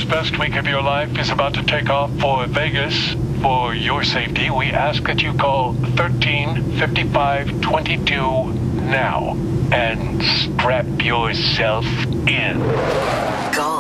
best week of your life is about to take off for Vegas. For your safety, we ask that you call 135522 now and strap yourself in. Go.